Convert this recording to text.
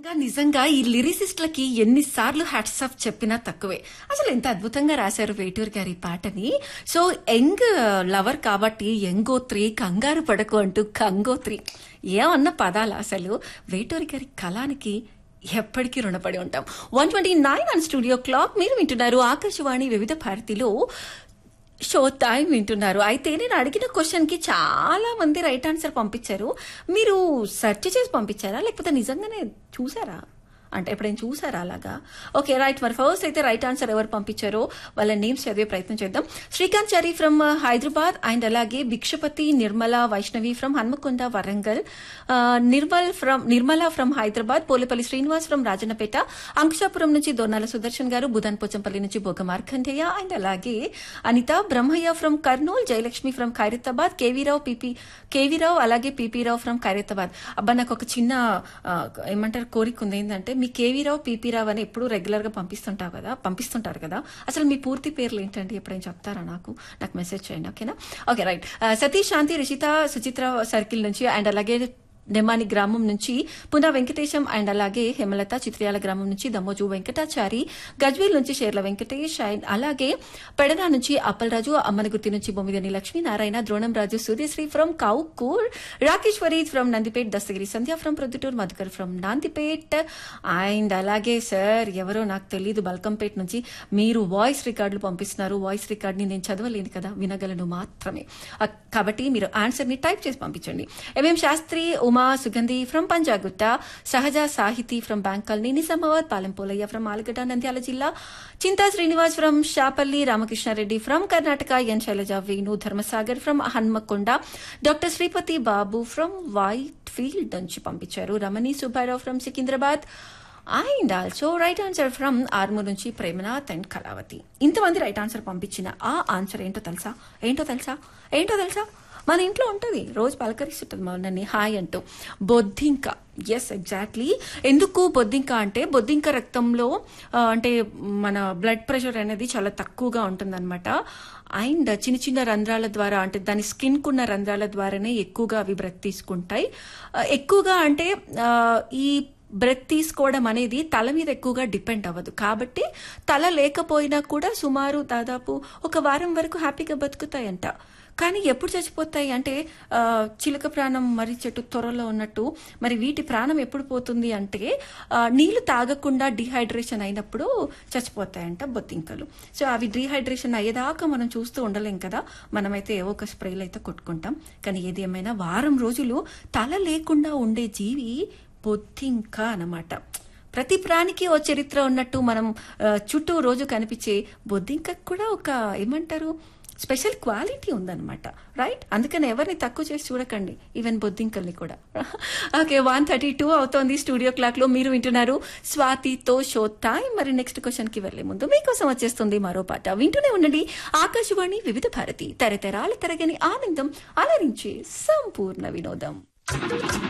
నిజంగా ఈ లిరిసిస్ట్లకి ఎన్నిసార్లు హ్యాట్స్ ఆఫ్ చెప్పినా తక్కువే. అసలు ఎంత అద్భుతంగా రాశారు వేటూరి గారి ఈ పాటని. సో యంగ్ లవర్ కాబట్టి యంగోత్రి, కంగారు పడకు అంటూ కంగోత్రి, ఏమన్న పదాలు అసలు. వేటూరి గారి కళానికి ఎప్పటికీ రుణపడి ఉంటాం. 129 ఆన్ స్టూడియో క్లాక్. మీరు వింటున్నారు ఆకాశవాణి వివిధ భారతిలో షో టైం వింటున్నారు. అయితే నేను అడిగిన క్వశ్చన్ కి చాలా మంది రైట్ ఆన్సర్ పంపించారు. మీరు సెర్చ్ చేసి పంపించారా లేకపోతే నిజంగానే చూసారా? అంటే ఎప్పుడైనా చూసారా అలాగా? Okay right. మరి ఫస్ట్ అయితే రైట్ ఆన్సర్ ఎవరు పంపించారో వాళ్ళ నేమ్స్ చదివే ప్రయత్నం చేద్దాం. శ్రీకాంత్ చారి ఫ్రమ్ హైదరాబాద్ అండ్ అలాగే Bhikshapathi Nirmala Vaishnavi from Hanamkonda Warangal, Nirmala from Hyderabad, Polepally Srinivas from Rajannapet, Ankushapuram నుంచి దొన్నాల సుదర్శన్ గారు, బుధన్ పోచంపల్లి నుంచి బోగ మార్కండేయ అండ్ అలాగే అనిత బ్రహ్మయ్య ఫ్రమ్ కర్నూల్, జయలక్ష్మి ఫ్రమ్ ఖైరతాబాద్, కేవీరావు అలాగే పీపీరావు ఫ్రమ్ ఖైరతాబాద్. అబ్బా నాకు ఒక చిన్న ఏమంటారు కోరిక ఉంది. ఏంటంటే మీ కేవీరావు పీపీరావు అని ఎప్పుడు రెగ్యులర్ గా పంపిస్తుంటారు కదా, అసలు మీ పూర్తి పేర్లు ఏంటండి? ఎప్పుడైనా చెప్తారా? నాకు మెసేజ్ చేయండి. ఓకేనా? Okay right. సతీష్, శాంతి, రిషిత, సుచిత్ర సర్కిల్ నుంచి అండ్ అలాగే నెమ్మాని గ్రామం నుంచి పునా వెంకటేశం అండ్ అలాగే హేమలత, చిత్రియాల గ్రామం నుంచి దమ్మోజు వెంకటాచారి, గజ్వేల్ నుంచి షేర్ల వెంకటేష్ అండ్ అలాగే పెడన నుంచి అప్పలరాజు, అమ్మనగుర్తి నుంచి బొమ్మిదని లక్ష్మీనారాయణ, ద్రోణం రాజు, Suryasri from Kaukur, Rakeshwari from Nandipet, Dastagiri Sandhya from Proddatur, Madhukar from Nandipet and అలాగే సార్ ఎవరో నాకు తెలియదు బల్కంపేట్ నుంచి మీరు వాయిస్ రికార్డులు పంపిస్తున్నారు. వాయిస్ రికార్డ్ ని నేను చదవలేను కదా, వినగలను మాత్రమే. కాబట్టి మీరు ఆన్సర్ ని టైప్ చేసి పంపించండి. ఎంఎం శాస్త్రి, ఉమా సుగంధి ఫ్రమ్ పంజాగుట్ట, సహజ సాహితీ from bank colony Nizamabad, Palem Polayya from Allagadda Nandyal జిల్లా, చింతా Srinivas from Shapalli, Ramakrishna Reddy from Karnataka, N Shailaja Venu Dharmasagar from Hanamkonda, doctor Sripati Babu from white field నుంచి పంపించారు, రమణి Subbarao from Secunderabad and also right answer from Armoor నుంచి ప్రేమనాథ్ అండ్ కళావతి. ఇంతమంది రైట్ ఆన్సర్ పంపించిన ఆ ఆన్సర్ ఏంటో తెలుసా? మన ఇంట్లో ఉంటుంది, రోజు పలకరిస్తుంటుంది నన్ను హాయ్ అంటూ. బొద్దింక. Yes exactly. ఎందుకు బొద్దింక అంటే బొద్దింక రక్తంలో అంటే మన బ్లడ్ ప్రెషర్ అనేది చాలా తక్కువగా ఉంటుందన్నమాట. అండ్ చిన్న చిన్న రంధ్రాల ద్వారా అంటే దాని స్కిన్ కున్న రంధ్రాల ద్వారానే ఎక్కువగా అవి బ్రెత్ తీసుకుంటాయి. ఎక్కువగా అంటే ఈ బ్రెత్ తీసుకోవడం అనేది తల మీద ఎక్కువగా డిపెండ్ అవ్వదు. కాబట్టి తల లేకపోయినా కూడా సుమారు దాదాపు ఒక వారం వరకు హ్యాపీగా బతుకుతాయంట. కానీ ఎప్పుడు చచ్చిపోతాయి అంటే చిలుక ప్రాణం మరి చెట్టు త్వరలో ఉన్నట్టు మరి వీటి ప్రాణం ఎప్పుడు పోతుంది అంటే నీళ్లు తాగకుండా డిహైడ్రేషన్ అయినప్పుడు చచ్చిపోతాయంట బొద్దింకలు. సో అవి డిహైడ్రేషన్ అయ్యేదాకా మనం చూస్తూ ఉండలేం కదా, మనమైతే ఏవో ఒక స్ప్రేలు అయితే కొట్టుకుంటాం. కానీ ఏది ఏమైనా వారం రోజులు తల లేకుండా ఉండే జీవి బొద్దింక అన్నమాట. ప్రతి ప్రాణికి ఓ చరిత్ర ఉన్నట్టు మనం చుట్టూ రోజు కనిపించే బొద్దింకకు కూడా ఒక ఏమంటారు స్పెషల్ క్వాలిటీ ఉందన్నమాట. రైట్? అందుకని ఎవరిని తక్కువ చేసి చూడకండి, ఈవెన్ బొద్దింకల్ని కూడా. ఓకే 1:32 అవుతోంది స్టూడియో క్లాక్ లో. మీరు వింటున్నారు స్వాతితో షో టైం. మరి నెక్స్ట్ క్వశ్చన్ కి వెళ్లే ముందు మీకోసం వచ్చేస్తుంది మరో పాట. వింటూనే ఉండండి ఆకాశవాణి వివిధ భారతి, తరతరాల తరగని ఆనందం, అలరించే సంపూర్ణ వినోదం.